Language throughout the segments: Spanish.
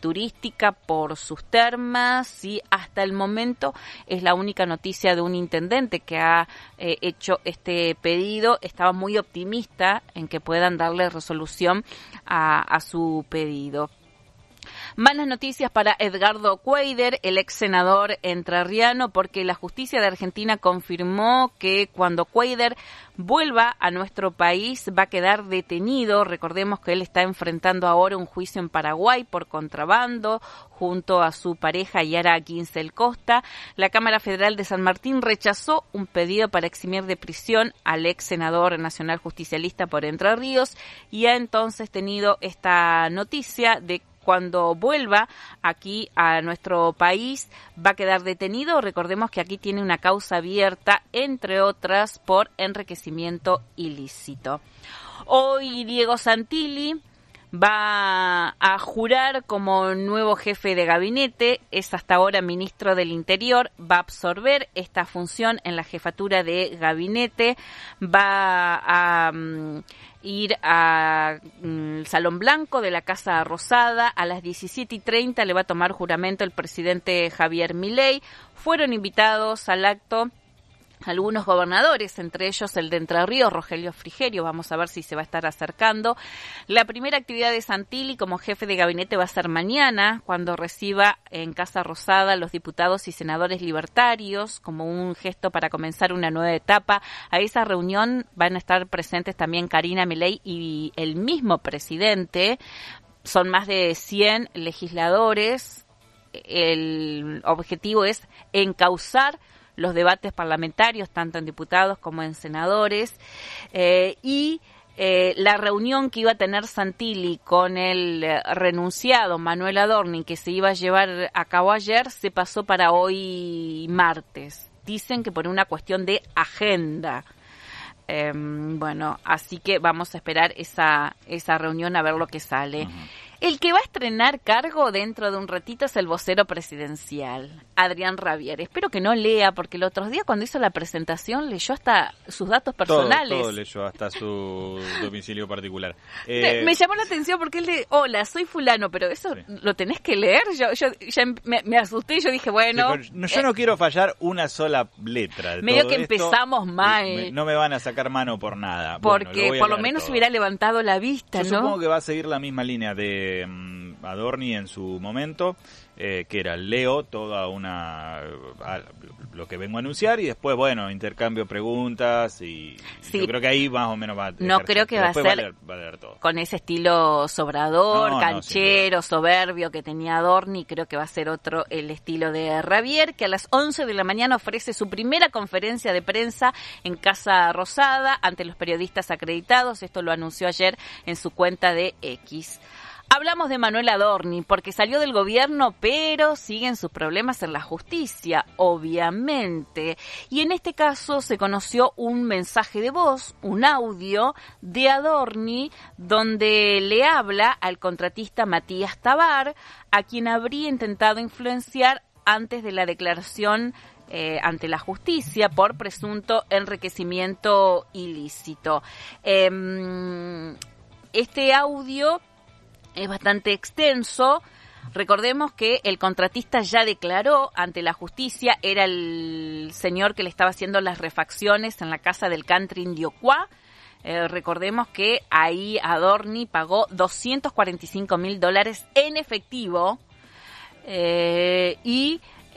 turística por sus termas, y hasta el momento es la única noticia de un intendente que ha hecho este pedido. Estaba muy optimista en que puedan darle resolución a su pedido. Malas noticias para Edgardo Cuéllar, el ex senador entrerriano, porque la justicia de Argentina confirmó que cuando Cuéllar vuelva a nuestro país va a quedar detenido. Recordemos que él está enfrentando ahora un juicio en Paraguay por contrabando junto a su pareja Yara Ginsel Costa. La Cámara Federal de San Martín rechazó un pedido para eximir de prisión al ex senador nacional justicialista por Entre Ríos, y ha entonces tenido esta noticia de cuando vuelva aquí a nuestro país va a quedar detenido. Recordemos que aquí tiene una causa abierta, entre otras, por enriquecimiento ilícito. Hoy Diego Santilli va a jurar como nuevo jefe de gabinete. Es hasta ahora ministro del Interior. Va a absorber esta función en la jefatura de gabinete. Va a ir al Salón Blanco de la Casa Rosada. A las 17:30 le va a tomar juramento el presidente Javier Milei. Fueron invitados al acto algunos gobernadores, entre ellos el de Entre Ríos, Rogelio Frigerio. Vamos a ver si se va a estar acercando. La primera actividad de Santilli como jefe de gabinete va a ser mañana, cuando reciba en Casa Rosada a los diputados y senadores libertarios, como un gesto para comenzar una nueva etapa. A esa reunión van a estar presentes también Karina Milei y el mismo presidente. Son más de 100 legisladores. El objetivo es encauzar los debates parlamentarios, tanto en diputados como en senadores, y la reunión que iba a tener Santilli con el renunciado Manuel Adorni, que se iba a llevar a cabo ayer, se pasó para hoy martes. Dicen que por una cuestión de agenda. Bueno, así que vamos a esperar esa reunión a ver lo que sale. El que va a estrenar cargo dentro de un ratito es el vocero presidencial, Adrián Rabier. Espero que no lea, porque el otro día cuando hizo la presentación leyó hasta sus datos personales. Todo leyó, hasta su domicilio particular. Me llamó la atención porque él le, hola, soy fulano, pero eso sí, lo tenés que leer. Yo ya me asusté y yo dije, bueno. Sí, yo no quiero fallar una sola letra de medio todo que esto, empezamos mal. No me van a sacar mano por nada. Porque bueno, por lo menos hubiera levantado la vista, yo ¿no? Supongo que va a seguir la misma línea de Adorni en su momento, que era leo toda lo que vengo a anunciar y después, bueno, intercambio preguntas y sí. Yo creo que ahí más o menos va a no creo que va a ser va a leer todo. Con ese estilo sobrador, canchero, soberbio que tenía Adorni. Creo que va a ser otro el estilo de Rabier, que a las 11 de la mañana ofrece su primera conferencia de prensa en Casa Rosada ante los periodistas acreditados. Esto lo anunció ayer en su cuenta de X. Hablamos de Manuel Adorni porque salió del gobierno, pero siguen sus problemas en la justicia, obviamente. Y en este caso se conoció un mensaje de voz, un audio de Adorni, donde le habla al contratista Matías Tabar, a quien habría intentado influenciar antes de la declaración ante la justicia por presunto enriquecimiento ilícito. Este audio es bastante extenso. Recordemos que el contratista ya declaró ante la justicia. Era el señor que le estaba haciendo las refacciones en la casa del country Indiocuá. Recordemos que ahí Adorni pagó $245,000 en efectivo y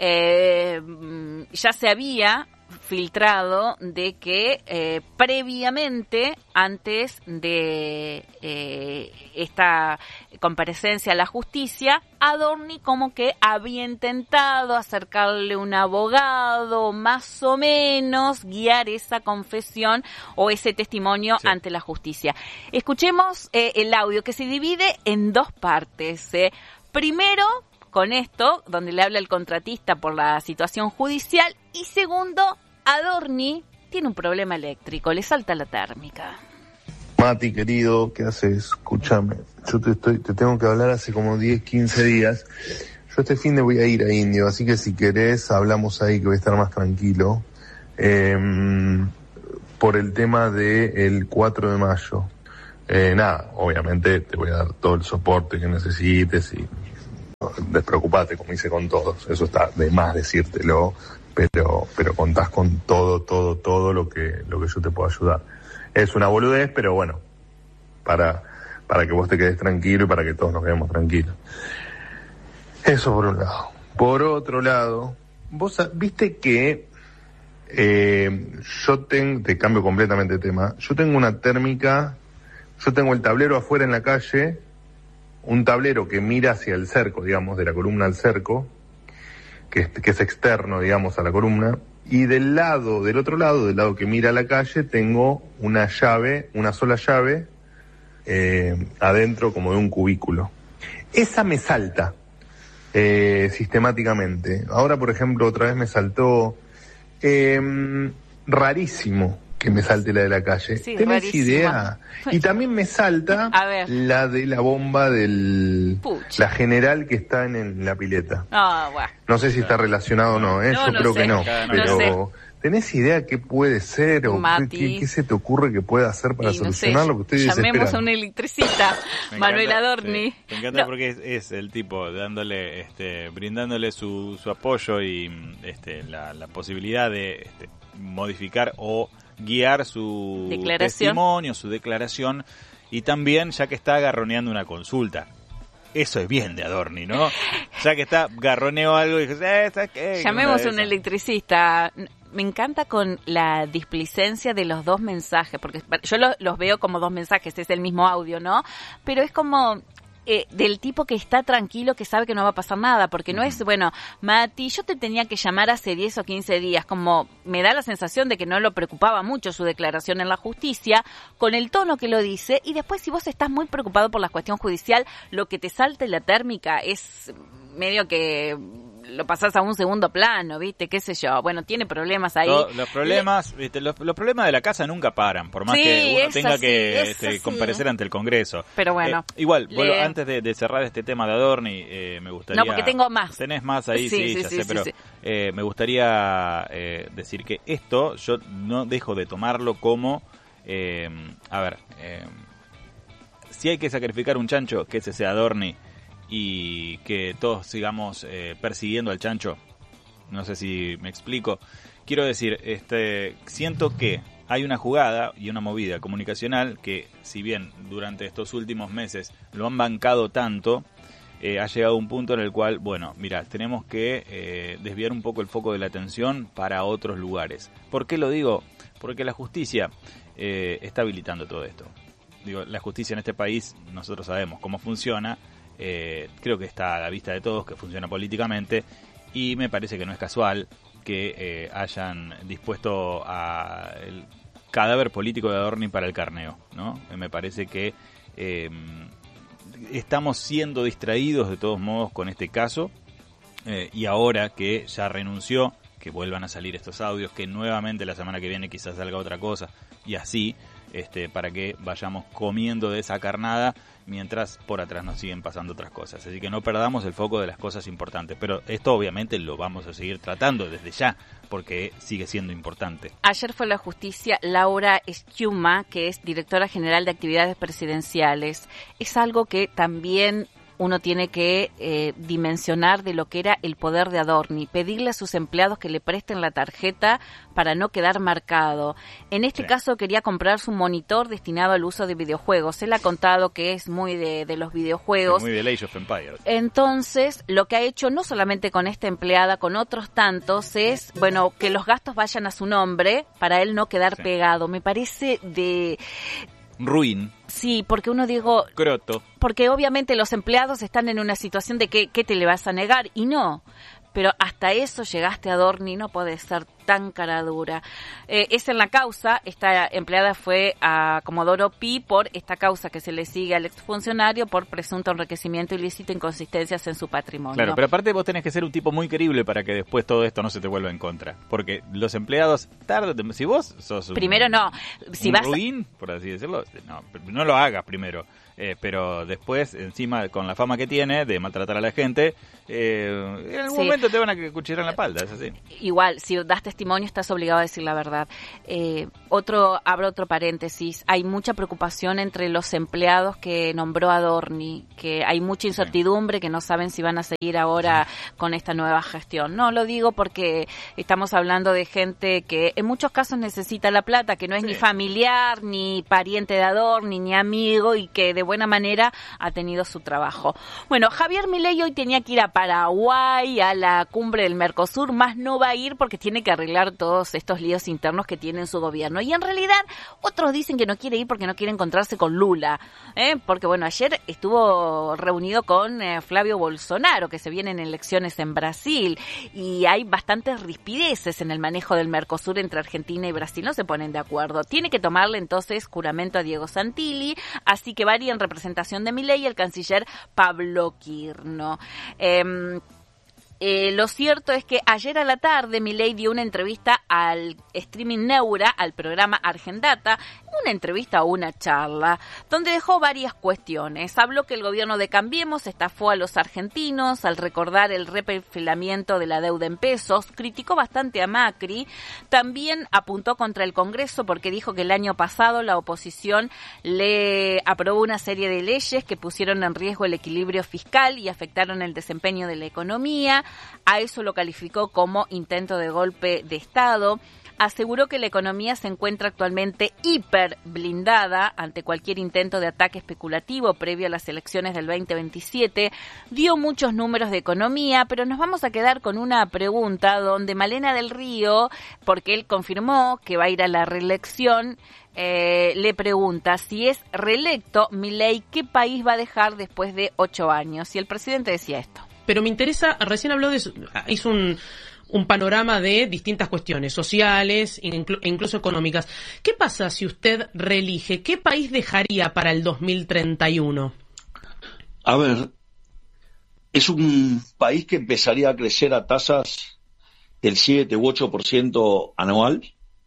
ya se había filtrado de que previamente, antes de esta comparecencia a la justicia, Adorni como que había intentado acercarle un abogado, más o menos guiar esa confesión o ese testimonio ante la justicia. Escuchemos el audio, que se divide en dos partes. Primero, con esto, donde le habla el contratista por la situación judicial, y segundo, Adorni tiene un problema eléctrico, le salta la térmica. Mati, querido, ¿qué haces? Escúchame, yo te tengo que hablar hace como 10, 15 días. Yo este fin de voy a ir a Indio, así que si querés hablamos ahí, que voy a estar más tranquilo. Por el tema del 4 de mayo. Nada, obviamente te voy a dar todo el soporte que necesites y despreocupate, como hice con todos. Eso está de más decírtelo, pero contás con todo lo que yo te puedo ayudar. Es una boludez, pero bueno, para que vos te quedes tranquilo y para que todos nos quedemos tranquilos. Eso por un lado. Por otro lado, vos viste que te cambio completamente de tema. Yo tengo una térmica, yo tengo el tablero afuera en la calle, un tablero que mira hacia el cerco, digamos, de la columna al cerco, que es externo, digamos, a la columna, y del otro lado, del lado que mira a la calle, tengo una sola llave, adentro como de un cubículo. Esa me salta sistemáticamente. Ahora, por ejemplo, otra vez me saltó, rarísimo que me salte la de la calle. Sí, ¿Tenés rarísimo. idea? Y también me salta la de la bomba la general que está en la pileta. Bueno. No sé si está relacionado o no, yo creo sé. que no, pero No sé. ¿tenés idea qué puede ser o qué se te ocurre que pueda hacer para solucionar lo que ustedes Llamemos desesperan? a un electricista, Manuel Adorni. Sí, me encanta porque es el tipo brindándole su apoyo y la posibilidad de modificar o guiar su testimonio, su declaración, y también ya que está garroneando una consulta. Eso es bien de Adorni, ¿no? Ya que garroneó algo y dice, ¿sabes qué? Llamemos a un electricista. Me encanta con la displicencia de los dos mensajes, porque yo los veo como dos mensajes, es el mismo audio, ¿no? Pero es como del tipo que está tranquilo, que sabe que no va a pasar nada, porque no es, bueno, Mati, yo te tenía que llamar hace 10 o 15 días, como me da la sensación de que no lo preocupaba mucho su declaración en la justicia, con el tono que lo dice, y después si vos estás muy preocupado por la cuestión judicial, lo que te salte la térmica es medio que lo pasás a un segundo plano, ¿viste? ¿Qué sé yo? Bueno, tiene problemas ahí. Los problemas, ¿viste? Los problemas de la casa nunca paran, por más que uno tenga que comparecer ante el Congreso. Pero bueno. Igual, antes de cerrar este tema de Adorni, me gustaría... No, porque tengo más. Tenés más ahí, ya sé, pero me gustaría decir que esto yo no dejo de tomarlo como... si hay que sacrificar un chancho, que ese sea Adorni, y que todos sigamos persiguiendo al chancho. No sé si me explico. Quiero decir, siento que hay una jugada y una movida comunicacional que, si bien durante estos últimos meses lo han bancado tanto, ha llegado a un punto en el cual, bueno, mira, tenemos que desviar un poco el foco de la atención para otros lugares. ¿Por qué lo digo? Porque la justicia está habilitando todo esto. Digo, la justicia en este país, nosotros sabemos cómo funciona. Creo que está a la vista de todos, que funciona políticamente, y me parece que no es casual que hayan dispuesto el cadáver político de Adorni para el carneo, ¿no? Me parece que estamos siendo distraídos de todos modos con este caso, y ahora que ya renunció, que vuelvan a salir estos audios, que nuevamente la semana que viene quizás salga otra cosa, y así, para que vayamos comiendo de esa carnada mientras por atrás nos siguen pasando otras cosas. Así que no perdamos el foco de las cosas importantes, pero esto obviamente lo vamos a seguir tratando desde ya, porque sigue siendo importante. Ayer fue la justicia Laura Schiuma, que es directora general de actividades presidenciales. Es algo que también uno tiene que dimensionar de lo que era el poder de Adorni, pedirle a sus empleados que le presten la tarjeta para no quedar marcado. En este caso quería comprarse un monitor destinado al uso de videojuegos. Él ha contado que es muy de los videojuegos. Muy de Age of Empires. Entonces, lo que ha hecho no solamente con esta empleada, con otros tantos, es, bueno, que los gastos vayan a su nombre para él no quedar pegado. Me parece de... ruin. Sí, porque uno digo... croto. Porque obviamente los empleados están en una situación de que te le vas a negar, y no. Pero hasta eso llegaste a Adorni, no podés ser tan cara dura. Es en la causa, esta empleada fue a Comodoro Pi por esta causa que se le sigue al exfuncionario por presunto enriquecimiento ilícito e inconsistencias en su patrimonio. Claro, pero aparte vos tenés que ser un tipo muy creíble para que después todo esto no se te vuelva en contra. Porque los empleados, si vos sos primero no. Si vas ruin, por así decirlo, no lo hagas primero. Pero después, encima, con la fama que tiene de maltratar a la gente, en algún momento te van a cuchillar en la espalda, es así. Igual, si daste testimonio estás obligado a decir la verdad. Abro otro paréntesis. Hay mucha preocupación entre los empleados que nombró Adorni, que hay mucha incertidumbre, que no saben si van a seguir ahora con esta nueva gestión. No, lo digo porque estamos hablando de gente que en muchos casos necesita la plata, que no es ni familiar, ni pariente de Adorni, ni amigo, y que de buena manera ha tenido su trabajo. Bueno, Javier Milei hoy tenía que ir a Paraguay, a la cumbre del Mercosur, más no va a ir porque tiene que arreglar todos estos líos internos que tiene en su gobierno. Y en realidad, otros dicen que no quiere ir porque no quiere encontrarse con Lula, porque bueno, ayer estuvo reunido con Flavio Bolsonaro, que se vienen elecciones en Brasil, y hay bastantes rispideces en el manejo del Mercosur entre Argentina y Brasil, no se ponen de acuerdo. Tiene que tomarle entonces juramento a Diego Santilli, así que va a ir en representación de Milei el canciller Pablo Quirno. Lo cierto es que ayer a la tarde Milei dio una entrevista al streaming Neura, al programa Argendata, una entrevista o una charla, donde dejó varias cuestiones. Habló que el gobierno de Cambiemos estafó a los argentinos al recordar el reperfilamiento de la deuda en pesos, criticó bastante a Macri, también apuntó contra el Congreso porque dijo que el año pasado la oposición le aprobó una serie de leyes que pusieron en riesgo el equilibrio fiscal y afectaron el desempeño de la economía. A eso lo calificó como intento de golpe de Estado. Aseguró que la economía se encuentra actualmente hiper blindada ante cualquier intento de ataque especulativo previo a las elecciones del 2027. Dio muchos números de economía, pero nos vamos a quedar con una pregunta donde Malena del Río, porque él confirmó que va a ir a la reelección, le pregunta si es reelecto Milei, ¿qué país va a dejar después de 8 años? Y el presidente decía esto. Pero me interesa, recién habló hizo un panorama de distintas cuestiones sociales e incluso económicas. ¿Qué pasa si usted reelige? ¿Qué país dejaría para el 2031? A ver, es un país que empezaría a crecer a tasas del 7 u 8% anual.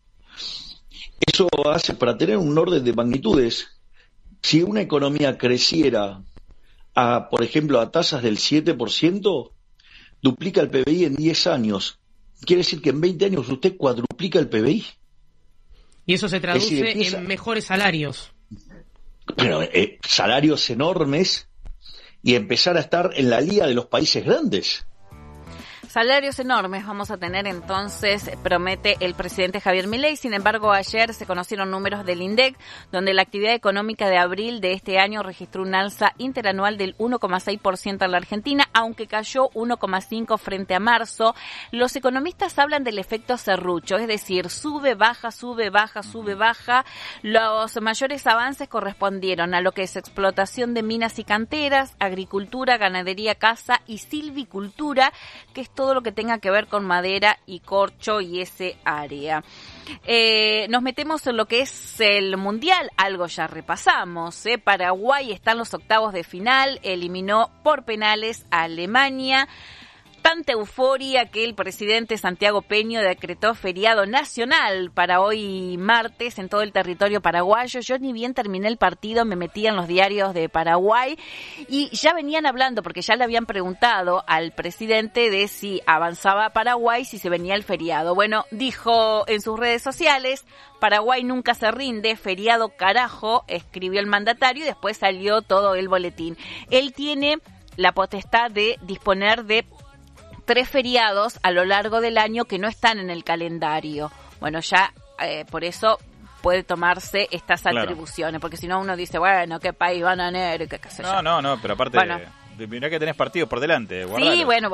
Eso hace, para tener un orden de magnitudes, si una economía creciera por ejemplo, a tasas del 7%, duplica el PBI en 10 años. Quiere decir que en 20 años usted cuadruplica el PBI. Y eso se traduce en mejores salarios. Pero salarios enormes y empezar a estar en la liga de los países grandes. Salarios enormes vamos a tener entonces, promete el presidente Javier Milei. Sin embargo, ayer se conocieron números del INDEC, donde la actividad económica de abril de este año registró un alza interanual del 1,6% en la Argentina, aunque cayó 1,5% frente a marzo. Los economistas hablan del efecto serrucho, es decir, sube, baja, sube, baja, sube, baja. Los mayores avances correspondieron a lo que es explotación de minas y canteras, agricultura, ganadería, caza y silvicultura, que es todo lo que tenga que ver con madera y corcho y ese área. Nos metemos en lo que es el Mundial, algo ya repasamos. Paraguay está en los octavos de final, eliminó por penales a Alemania. Tanta euforia que el presidente Santiago Peña decretó feriado nacional para hoy martes en todo el territorio paraguayo. Yo ni bien terminé el partido me metí en los diarios de Paraguay y ya venían hablando, porque ya le habían preguntado al presidente de si avanzaba Paraguay, si se venía el feriado. Bueno, dijo en sus redes sociales: Paraguay nunca se rinde, feriado carajo, escribió el mandatario y después salió todo el boletín. Él tiene la potestad de disponer de 3 feriados a lo largo del año que no están en el calendario. Bueno, ya por eso puede tomarse estas atribuciones, porque si no uno dice, bueno, qué país bananero, qué sé yo. No, pero aparte... Bueno. Mirá que tenés partidos por delante. Guardalos. Sí, bueno.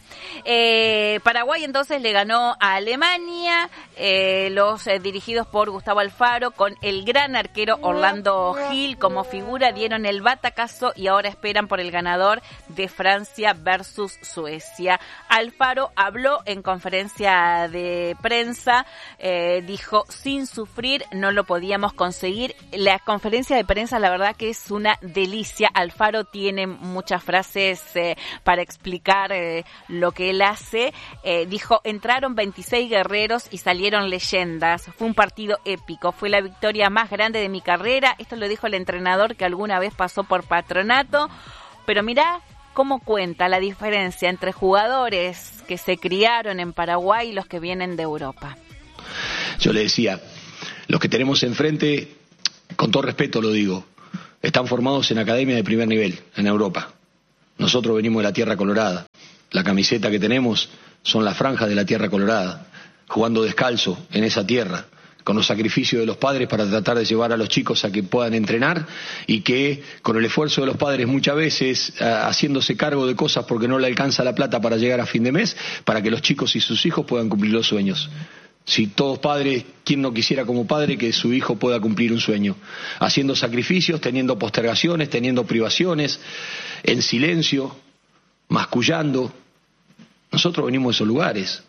Paraguay entonces le ganó a Alemania, los dirigidos por Gustavo Alfaro, con el gran arquero Orlando Gil como figura, dieron el batacazo y ahora esperan por el ganador de Francia versus Suecia. Alfaro habló en conferencia de prensa, dijo, sin sufrir no lo podíamos conseguir. La conferencia de prensa, la verdad que es una delicia. Alfaro tiene muchas frases para explicar lo que él hace. Dijo, entraron 26 guerreros y salieron leyendas. Fue un partido épico. Fue la victoria más grande de mi carrera. Esto lo dijo el entrenador que alguna vez pasó por Patronato. Pero mirá ¿cómo cuenta la diferencia entre jugadores que se criaron en Paraguay y los que vienen de Europa? Yo le decía, los que tenemos enfrente, con todo respeto lo digo, están formados en academias de primer nivel, en Europa. Nosotros venimos de la Tierra Colorada. La camiseta que tenemos son las franjas de la Tierra Colorada, jugando descalzo en esa tierra, con los sacrificios de los padres para tratar de llevar a los chicos a que puedan entrenar y que con el esfuerzo de los padres muchas veces haciéndose cargo de cosas porque no le alcanza la plata para llegar a fin de mes, para que los chicos y sus hijos puedan cumplir los sueños. Si todos padres, ¿quién no quisiera como padre que su hijo pueda cumplir un sueño? Haciendo sacrificios, teniendo postergaciones, teniendo privaciones, en silencio, mascullando. Nosotros venimos de esos lugares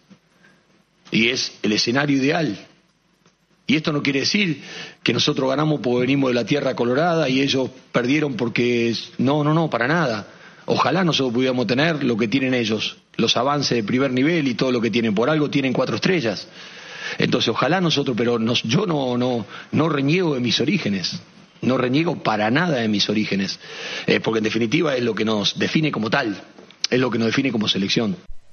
y es el escenario ideal. Y esto no quiere decir que nosotros ganamos porque venimos de la Tierra Colorada y ellos perdieron porque... No, para nada. Ojalá nosotros pudiéramos tener lo que tienen ellos, los avances de primer nivel y todo lo que tienen. Por algo tienen 4 estrellas. Entonces ojalá nosotros, pero yo no reniego de mis orígenes. No reniego para nada de mis orígenes. Porque en definitiva es lo que nos define como tal. Es lo que nos define como selección.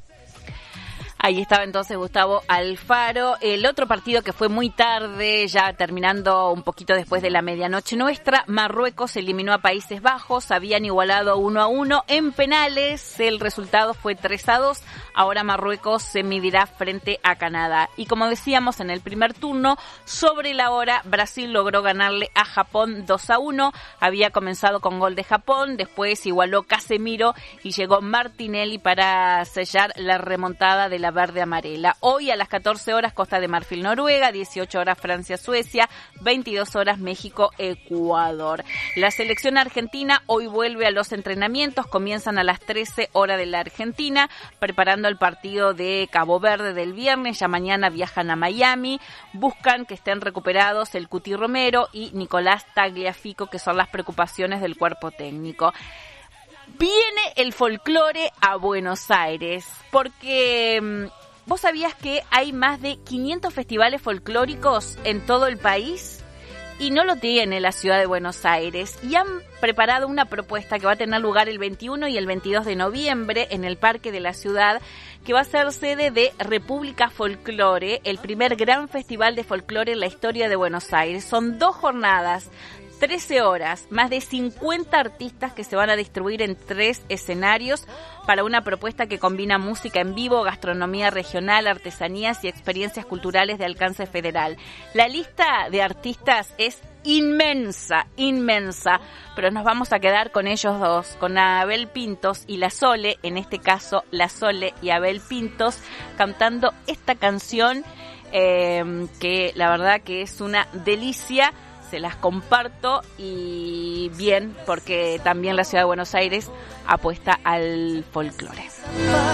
Ahí estaba entonces Gustavo Alfaro. El otro partido que fue muy tarde, ya terminando un poquito después de la medianoche nuestra, Marruecos eliminó a Países Bajos, habían igualado 1-1 en penales, el resultado fue 3-2, ahora Marruecos se medirá frente a Canadá. Y como decíamos en el primer turno, sobre la hora Brasil logró ganarle a Japón 2-1, había comenzado con gol de Japón, después igualó Casemiro y llegó Martinelli para sellar la remontada de la verde amarela. Hoy a las 14 horas Costa de Marfil Noruega, 18 horas Francia Suecia, 22 horas México Ecuador. La selección argentina hoy vuelve a los entrenamientos, comienzan a las 13 horas de la Argentina, preparando el partido de Cabo Verde del viernes, ya mañana viajan a Miami, buscan que estén recuperados el Cuti Romero y Nicolás Tagliafico, que son las preocupaciones del cuerpo técnico. Viene el folclore a Buenos Aires, porque ¿vos sabías que hay más de 500 festivales folclóricos en todo el país? Y no lo tiene la ciudad de Buenos Aires. Y han preparado una propuesta que va a tener lugar el 21 y el 22 de noviembre en el Parque de la Ciudad, que va a ser sede de República Folclore, el primer gran festival de folclore en la historia de Buenos Aires. Son 2 jornadas, 13 horas, más de 50 artistas que se van a distribuir en 3 escenarios para una propuesta que combina música en vivo, gastronomía regional, artesanías y experiencias culturales de alcance federal. La lista de artistas es inmensa, pero nos vamos a quedar con ellos dos, con Abel Pintos y La Sole, en este caso La Sole y Abel Pintos, cantando esta canción que la verdad que es una delicia. Se las comparto y bien, porque también la ciudad de Buenos Aires apuesta al folclore.